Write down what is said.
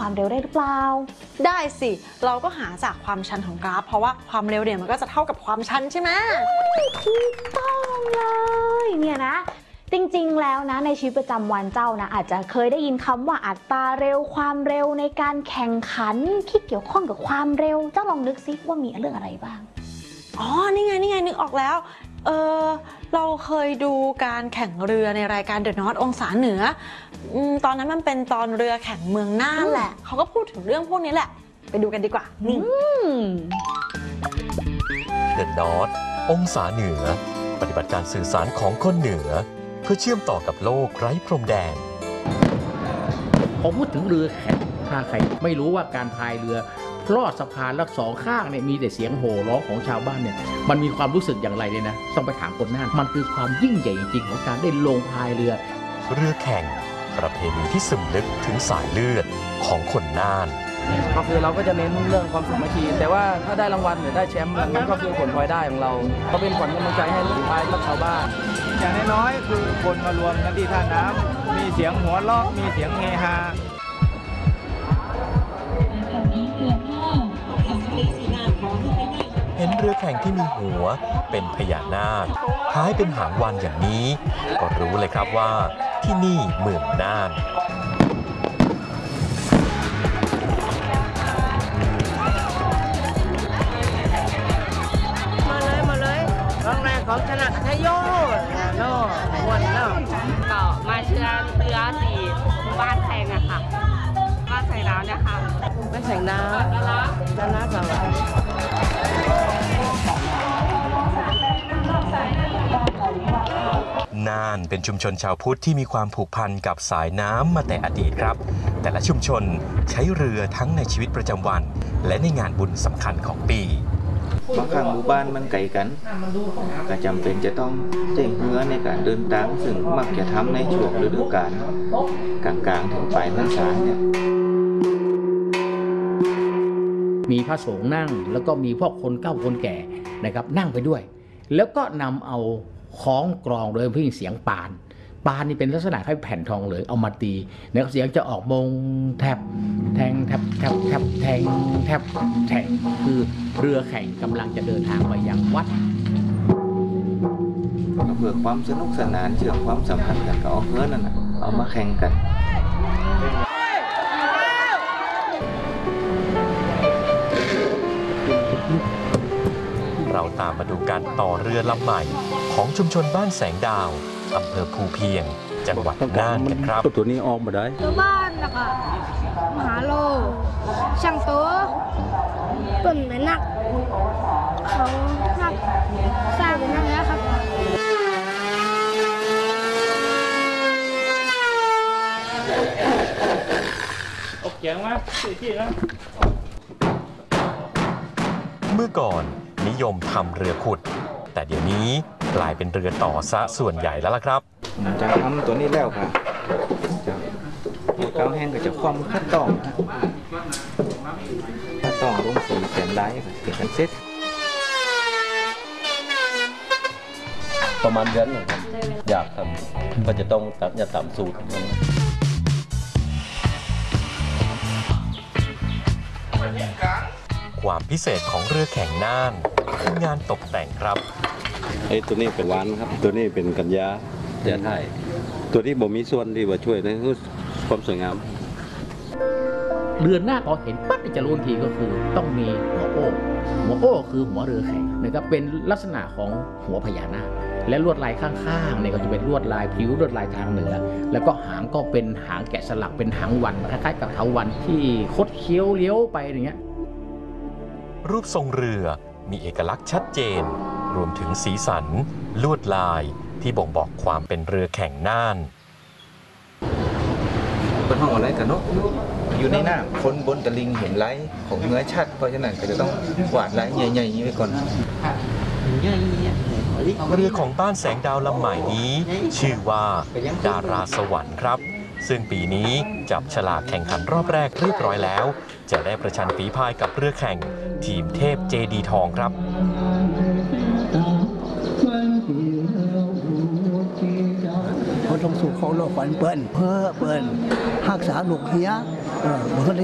ความเร็วได้หรือเปล่าได้สิเราก็หาจากความชันของกราฟเพราะว่าความเร็วเนี่ยมันก็จะเท่ากับความชันใช่ไหมถูกต้องเลยเนี่ยนะจริงๆแล้วนะในชีวิตประจำวันเจ้านะอาจจะเคยได้ยินคำว่าอัตราเร็วความเร็วในการแข่งขันที่เกี่ยวข้องกับความเร็วเจ้าลองนึกซิว่ามีเรื่องอะไรบ้างอ๋อนี่ไงนึกออกแล้วเราเคยดูการแข่งเรือในรายการ The North องศาเหนือตอนนั้นมันเป็นตอนเรือแข่งเมืองน่านแหละเขาก็พูดถึงเรื่องพวกนี้แหละไปดูกันดีกว่านี่ The North องศาเหนือปฏิบัติการสื่อสารของคนเหนือเพื่อเชื่อมต่อกับโลกไร้พรมแดนพอพูดถึงเรือแข่งถ้าใครไม่รู้ว่าการพายเรือลอดสะพานแล้วสองข้างเนี่ยมีแต่เสียงโห่ร้องของชาวบ้านเนี่ยมันมีความรู้สึกอย่างไรเนี่ยนะต้องไปถามคนน่านมันคือความยิ่งใหญ่จริงๆของการได้ลงพายเรือแข่งประเพณีที่ซึมลึกถึงสายเลือดของคนน่านก็คือเราก็จะเน้นเรื่องความสามัคคีแต่ว่าถ้าได้รางวัลหรือได้แชมป์มันก็คือผลพลอยได้ของเราก็เป็นขวัญกำลังใจให้ลูกพายกับชาวบ้านอย่างน้อยๆคือคนมารวมกันที่ท่าน้ำมีเสียงหัวเราะมีเสียงเฮฮาเห็นเรือแข่งที่มีหัวเป็นพญานาคคล้ายเป็นหางวานอย่างนี้ก็รู้เลยครับว่าที่นี่เมืองน่านมาเลยครั้งแรกของชนะไทยโยโน่วนเนาะก็มาเชื่อเรือสีบ้านแพงอะค่ะบ้านใส่น้ำเนี่ยค่ะบ้านแสงดาวด้านหน้าสวรรค์น่านเป็นชุมชนชาวพุทธที่มีความผูกพันกับสายน้ำมาแต่อดีตครับแต่ละชุมชนใช้เรือทั้งในชีวิตประจำวันและในงานบุญสำคัญของปีบางครั้งหมู่บ้านมันไกลกันก็จำเป็นจะต้องใช้เรือในการเดินทางซึ่งมักจะทำในช่วงฤดูกาลกลางๆถึงปลายพรรษาเนี่ยมีพระสงฆ์นั่งแล้วก็มีพวกคนเฒ่าคนแก่นะครับนั่งไปด้วยแล้วก็นำเอาคล้องกรองโดยเพิ่งเสียงปานนี่เป็นลักษณะคล้ายแผ่นทองเหลืองเอามาตีแล้วเสียงจะออกมงแทบแทงแทบแทบแทบแทงแทบแทงคือเรือแข่งกำลังจะเดินทางไปยังวัดเพื่อความสนุกสนานเชื่อมความสัมพันธ์กันก็เอาเรือนั่นเอามาแข่งกันเราตามมาดูการต่อเรือลำใหม่ของชุมชนบ้านแสงดาวอำเภอภูเพียงจังหวัดน่านกันครับตัวนี้ออกมาได้ตัวบ้านนะคะมหาโลช่างตัวเปิ่นเป็นนักเขานักสร้างเป็นนักแล้วครับโอเคไหมที่นะเมื่อก่อนนิยมทำเรือขุดแต่เดี๋ยวนี้กลายเป็นเรือต่อซะส่วนใหญ่แล้วล่ะครับจะทำตัวนี้แล้วค่ะจะเกาแห้งก็จะคว่ำขั้นตอนลงสีเขียนได้เป็นกันเซ็ตประมาณเดือนหนึ่งครับอยากทำก็จะต้องอย่าตามสูตรความพิเศษของเรือแข่งน่านคืองานตกแต่งครับตัวนี้เป็นวานครับตัวนี้เป็นกัญญาเดือนไทยตัวที่บ่มีส่วนที่ว่าช่วยในความสวยงามเรือหน้าพอเห็นปั๊บจะรู้ทีก็คือต้องมีหัวโอ้คือหัวเรือแข่งนะครับเป็นลักษณะของหัวพญานาคและลวดลายข้างๆเนี่ยก็จะเป็นลวดลายผิวลวดลายทางเหนือแล้วก็หางก็เป็นหางแกะสลักเป็นหางวันคล้ายๆกับเถาวัลย์ที่คดเคี้ยวเลี้ยวไปอย่างเงี้ยรูปทรงเรือมีเอกลักษณ์ชัดเจนรวมถึงสีสันลวดลายที่บ่งบอกความเป็นเรือแข่งน่านเป็นห้องอะไรกันเนาะอยู่ในน้ำคนบนตะลิงเห็นไลท์ของเนื้อชัดเพราะฉะนั้นก็จะต้องวาดไลท์ใหญ่ๆนี้ไว้ก่อนเรือของบ้านแสงดาวลำใหม่นี้ชื่อว่าดาราสวรรค์ครับซึ่งปีนี้จับฉลากแข่งขันรอบแรกเรียบร้อยแล้วจะได้ประชันฝีพายกับเรือแข่งทีมเทพเจดีทองครับเขาต้องสู่เขาโลกฝันเปิ้นเพื่อเปิ้นรักษาลูกเฮีย